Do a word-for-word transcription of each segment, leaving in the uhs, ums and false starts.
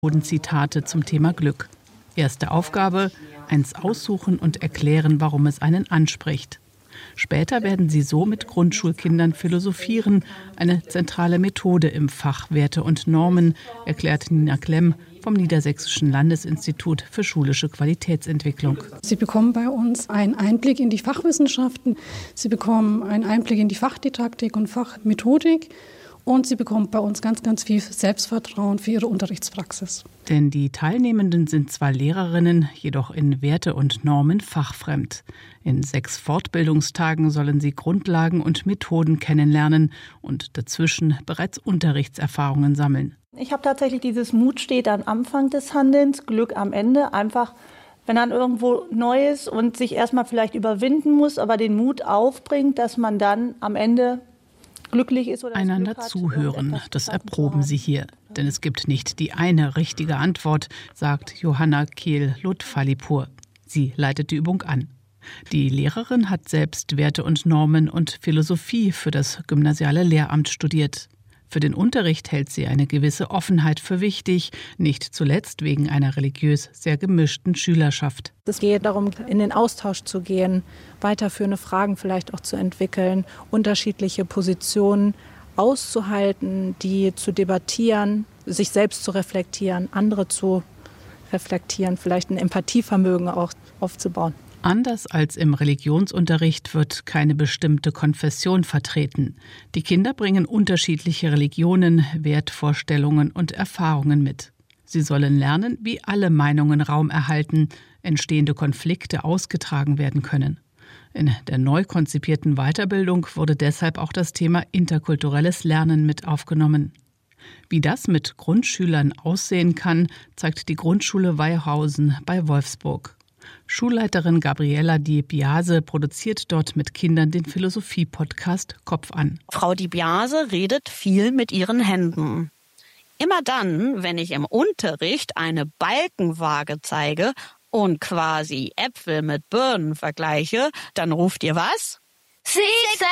Zitate zum Thema Glück. Erste Aufgabe: eins aussuchen und erklären, warum es einen anspricht. Später werden sie so mit Grundschulkindern philosophieren, eine zentrale Methode im Fach Werte und Normen, erklärt Nina Klemm vom Niedersächsischen Landesinstitut für schulische Qualitätsentwicklung. Sie bekommen bei uns einen Einblick in die Fachwissenschaften, Sie bekommen einen Einblick in die Fachdidaktik und Fachmethodik und Sie bekommen bei uns ganz, ganz viel Selbstvertrauen für ihre Unterrichtspraxis. Denn die Teilnehmenden sind zwar Lehrerinnen, jedoch in Werte und Normen fachfremd. In sechs Fortbildungstagen sollen sie Grundlagen und Methoden kennenlernen und dazwischen bereits Unterrichtserfahrungen sammeln. Ich habe tatsächlich dieses Mut steht am Anfang des Handelns, Glück am Ende. Einfach, wenn man irgendwo neu ist und sich erstmal vielleicht überwinden muss, aber den Mut aufbringt, dass man dann am Ende glücklich ist oder einander zuhören, das erproben sie hier. Denn es gibt nicht die eine richtige Antwort, sagt Johanna Kehl-Lutfalipur. Sie leitet die Übung an. Die Lehrerin hat selbst Werte und Normen und Philosophie für das gymnasiale Lehramt studiert. Für den Unterricht hält sie eine gewisse Offenheit für wichtig, nicht zuletzt wegen einer religiös sehr gemischten Schülerschaft. Es geht darum, in den Austausch zu gehen, weiterführende Fragen vielleicht auch zu entwickeln, unterschiedliche Positionen auszuhalten, die zu debattieren, sich selbst zu reflektieren, andere zu reflektieren, vielleicht ein Empathievermögen auch aufzubauen. Anders als im Religionsunterricht wird keine bestimmte Konfession vertreten. Die Kinder bringen unterschiedliche Religionen, Wertvorstellungen und Erfahrungen mit. Sie sollen lernen, wie alle Meinungen Raum erhalten, entstehende Konflikte ausgetragen werden können. In der neu konzipierten Weiterbildung wurde deshalb auch das Thema interkulturelles Lernen mit aufgenommen. Wie das mit Grundschülern aussehen kann, zeigt die Grundschule Weihausen bei Wolfsburg. Schulleiterin Gabriela Di Biase produziert dort mit Kindern den Philosophie-Podcast Kopf an. Frau Di Biase redet viel mit ihren Händen. Immer dann, wenn ich im Unterricht eine Balkenwaage zeige und quasi Äpfel mit Birnen vergleiche, dann ruft ihr was? Six,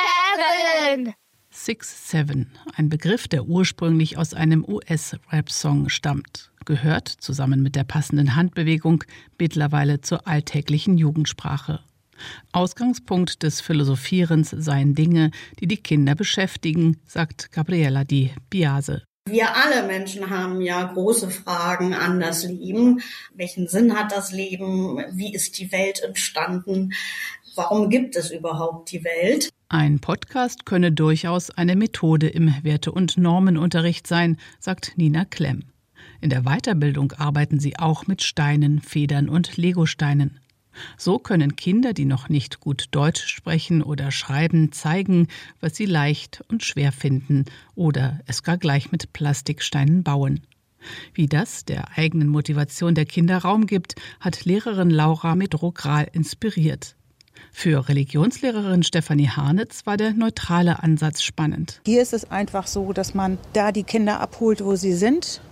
seven! Six Seven, ein Begriff, der ursprünglich aus einem U S-Rap-Song stammt, gehört zusammen mit der passenden Handbewegung mittlerweile zur alltäglichen Jugendsprache. Ausgangspunkt des Philosophierens seien Dinge, die die Kinder beschäftigen, sagt Gabriela Di Biase. Wir alle Menschen haben ja große Fragen an das Leben. Welchen Sinn hat das Leben? Wie ist die Welt entstanden? Warum gibt es überhaupt die Welt? Ein Podcast könne durchaus eine Methode im Werte- und Normenunterricht sein, sagt Nina Klemm. In der Weiterbildung arbeiten sie auch mit Steinen, Federn und Legosteinen. So können Kinder, die noch nicht gut Deutsch sprechen oder schreiben, zeigen, was sie leicht und schwer finden oder es gar gleich mit Plastiksteinen bauen. Wie das der eigenen Motivation der Kinder Raum gibt, hat Lehrerin Laura Medrogral inspiriert. Für Religionslehrerin Stefanie Harnitz war der neutrale Ansatz spannend. Hier ist es einfach so, dass man da die Kinder abholt, wo sie sind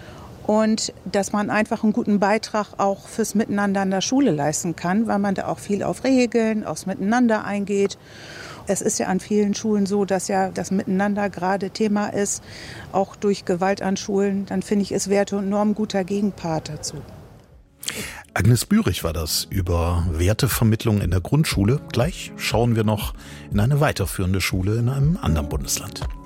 und dass man einfach einen guten Beitrag auch fürs Miteinander in der Schule leisten kann, weil man da auch viel auf Regeln, aufs Miteinander eingeht. Es ist ja an vielen Schulen so, dass ja das Miteinander gerade Thema ist, auch durch Gewalt an Schulen. Dann finde ich, ist Werte und Normen ein guter Gegenpart dazu. Agnes Bürich war das über Wertevermittlung in der Grundschule. Gleich schauen wir noch in eine weiterführende Schule in einem anderen Bundesland.